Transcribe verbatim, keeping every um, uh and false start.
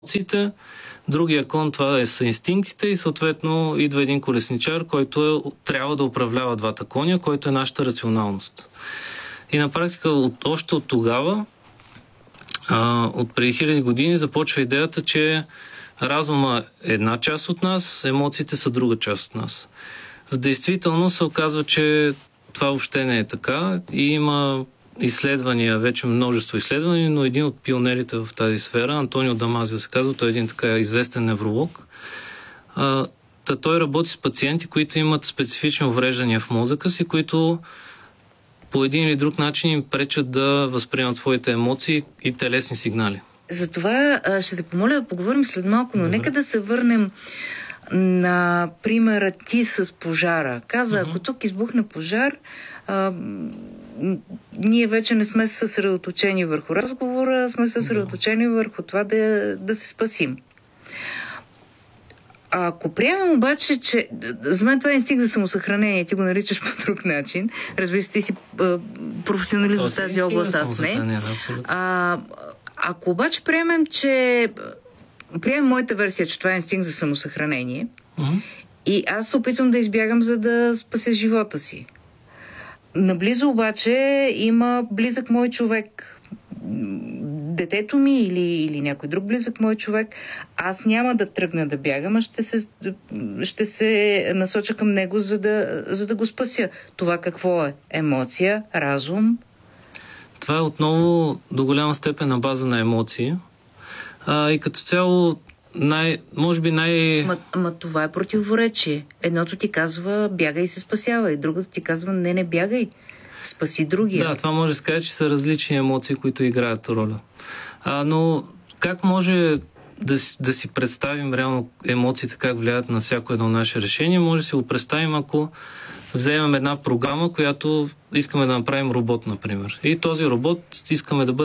емоциите, другия кон това е са инстинктите и съответно идва един колесничар, който е, трябва да управлява двата коня, който е нашата рационалност. И на практика от, още от тогава, а, от преди хиляди години започва идеята, че разума е една част от нас, емоциите са друга част от нас. В действителност се оказва, че това въобще не е така и има изследвания, вече множество изследвания, но един от пионерите в тази сфера, Антонио Дамазио се казва, той е един така известен невролог. А, та той работи с пациенти, които имат специфични увреждания в мозъка си, които по един или друг начин им пречат да възприемат своите емоции и телесни сигнали. Затова ще те помоля да поговорим след малко, но Добре. Нека да се върнем на примера ти с пожара. Каза, uh-huh. ако тук избухне пожар, а, ние вече не сме съсредоточени върху разговора, сме съсредоточени uh-huh. върху това да, да се спасим. А ако приемем обаче, че за мен това е инстинкт за самосъхранение, ти го наричаш по друг начин, разбира се, ти си а, професионалист в тази област, аз не. А, ако обаче приемем, че приемем моята версия, че това е инстинкт за самосъхранение mm-hmm. и аз се опитвам да избягам, за да спася живота си. Наблизо обаче има близък мой човек, детето ми или, или някой друг близък мой човек, аз няма да тръгна да бягам, а ще се, ще се насоча към него, за да, за да го спася. Това какво е? Емоция, разум? Това е отново до голяма степен на база на емоции. А, и като цяло, най, може би най... Ма, ма това е противоречие. Едното ти казва бягай и се спасява, и другото ти казва не, не бягай, спаси другия. Да, това може да се каже, че са различни емоции, които играят роля. А, но как може да, да си представим реално емоциите, как влияят на всяко едно наше решение? Може да си го представим, ако вземем една програма, която искаме да направим робот, например. И този робот искаме да бъде